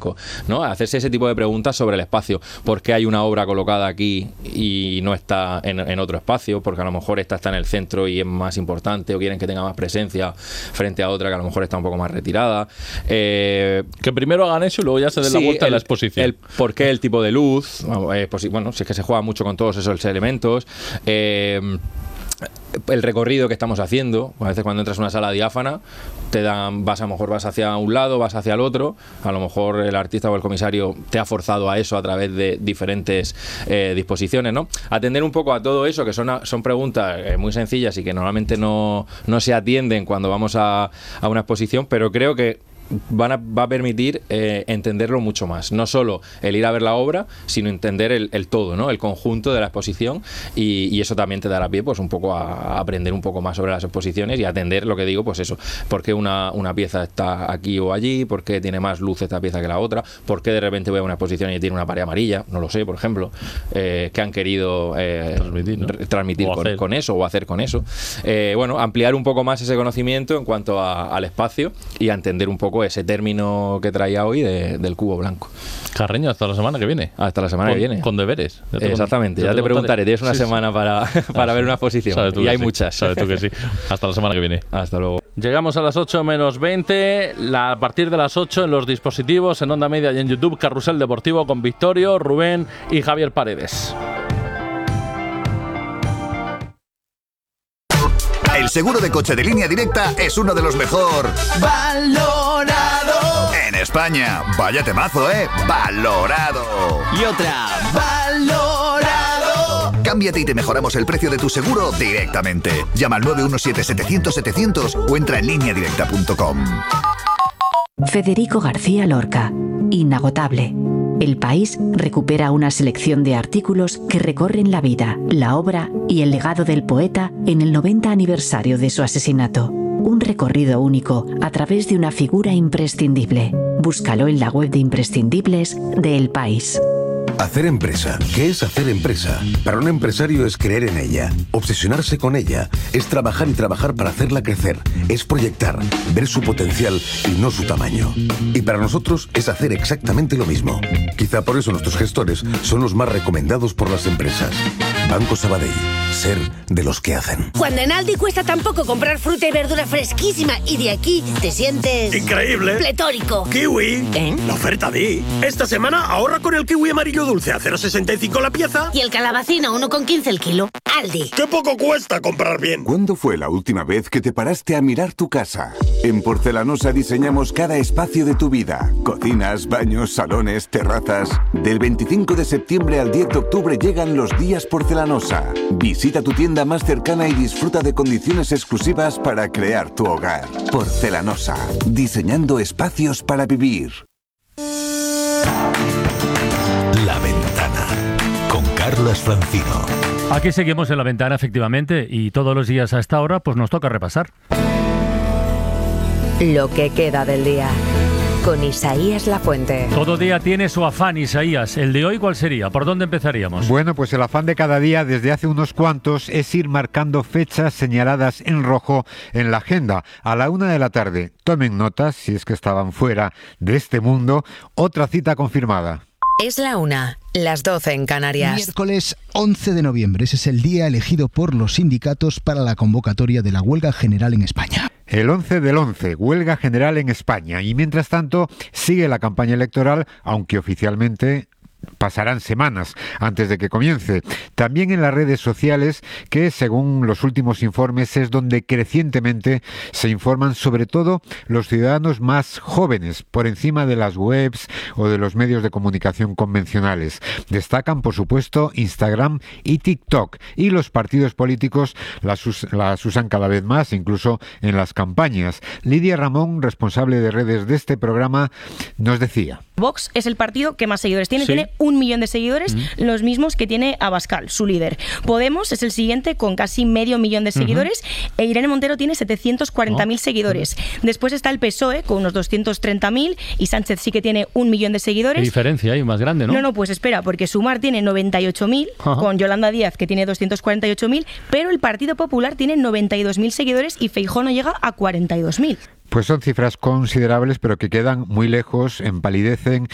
Blanco, ¿no? Hacerse ese tipo de preguntas sobre el espacio. ¿Por qué hay una obra colocada aquí y no está en otro espacio? Porque a lo mejor esta está en el centro y es más importante, o quieren que tenga más presencia frente a otra que a lo mejor está un poco más retirada. Que primero hagan eso y luego ya se den la vuelta en la exposición. El por qué el tipo de luz, bueno, si es que se juega mucho con todos esos elementos. El recorrido que estamos haciendo, a veces cuando entras a una sala diáfana a lo mejor vas hacia un lado, vas hacia el otro, a lo mejor el artista o el comisario te ha forzado a eso a través de diferentes disposiciones, ¿no? Atender un poco a todo eso, que son preguntas muy sencillas y que normalmente no se atienden cuando vamos a una exposición, pero creo que va a permitir entenderlo mucho más, no solo el ir a ver la obra, sino entender el todo, ¿no? El conjunto de la exposición, y eso también te dará pie pues un poco a aprender un poco más sobre las exposiciones y a atender lo que digo, pues eso, por qué una pieza está aquí o allí, por qué tiene más luz esta pieza que la otra, por qué de repente voy a una exposición y tiene una pared amarilla, no lo sé, por ejemplo, que han querido transmitir con eso o hacer con eso. Bueno, ampliar un poco más ese conocimiento en cuanto al espacio y a entender un poco ese término que traía hoy del cubo blanco. Carreño, hasta la semana que viene. Hasta la semana que viene. Con deberes. Exactamente, ya te preguntaré. Tienes una semana para ver una exposición. Y hay muchas. Sabes tú que sí. Hasta la semana que viene. Hasta luego. Llegamos a las 8 menos 20. A partir de las 8 en los dispositivos, en Onda Media y en YouTube, Carrusel Deportivo con Victorio, Rubén y Javier Paredes. El seguro de coche de Línea Directa es uno de los mejor valorado en España. Vaya temazo, valorado. Y otra, valorado. Cámbiate y te mejoramos el precio de tu seguro directamente. Llama al 917-700-700 o entra en lineadirecta.com. Federico García Lorca, inagotable. El País recupera una selección de artículos que recorren la vida, la obra y el legado del poeta en el 90 aniversario de su asesinato. Un recorrido único a través de una figura imprescindible. Búscalo en la web de imprescindibles de El País. Hacer empresa. ¿Qué es hacer empresa? Para un empresario es creer en ella, obsesionarse con ella, es trabajar y trabajar para hacerla crecer, es proyectar, ver su potencial y no su tamaño. Y para nosotros es hacer exactamente lo mismo. Quizá por eso nuestros gestores son los más recomendados por las empresas. Banco Sabadell. Ser de los que hacen. Cuando en Aldi cuesta tan poco comprar fruta y verdura fresquísima y de aquí te sientes... ¡increíble! ¡Pletórico! ¡Kiwi! La oferta di. Esta semana ahorra con el kiwi amarillo dulce a 0,65 la pieza. Y el calabacín a 1,15 el kilo. Aldi. ¡Qué poco cuesta comprar bien! ¿Cuándo fue la última vez que te paraste a mirar tu casa? En Porcelanosa diseñamos cada espacio de tu vida. Cocinas, baños, salones, terrazas. Del 25 de septiembre al 10 de octubre llegan los días Porcelanosa. Visita tu tienda más cercana y disfruta de condiciones exclusivas para crear tu hogar. Porcelanosa. Diseñando espacios para vivir. La Ventana, con Carlos Francino. Aquí seguimos en La Ventana, efectivamente, y todos los días a esta hora pues nos toca repasar lo que queda del día, con Isaías Lafuente. Todo día tiene su afán, Isaías. ¿El de hoy cuál sería? ¿Por dónde empezaríamos? Bueno, pues el afán de cada día desde hace unos cuantos es ir marcando fechas señaladas en rojo en la agenda. A la 1 de la tarde, tomen notas, si es que estaban fuera de este mundo, otra cita confirmada. Es la 1, las 12 en Canarias. Miércoles 11 de noviembre, ese es el día elegido por los sindicatos para la convocatoria de la huelga general en España. El 11 del 11, huelga general en España. Y mientras tanto, sigue la campaña electoral, aunque oficialmente pasarán semanas antes de que comience. También en las redes sociales, que según los últimos informes es donde crecientemente se informan sobre todo los ciudadanos más jóvenes, por encima de las webs o de los medios de comunicación convencionales. Destacan, por supuesto, Instagram y TikTok, y los partidos políticos las usan cada vez más, incluso en las campañas. Lidia Ramón, responsable de redes de este programa, nos decía: Vox es el partido que más seguidores tiene, tiene 1 millón de seguidores, los mismos que tiene Abascal, su líder. Podemos es el siguiente con casi medio millón de seguidores, e Irene Montero tiene 740.000 seguidores. Después está el PSOE con unos 230.000 y Sánchez sí que tiene 1 millón de seguidores. ¿Qué diferencia hay más grande, no? No, pues espera, porque Sumar tiene 98.000 con Yolanda Díaz, que tiene 248.000, pero el Partido Popular tiene 92.000 seguidores y Feijóo no llega a 42.000. Pues son cifras considerables, pero que quedan muy lejos, empalidecen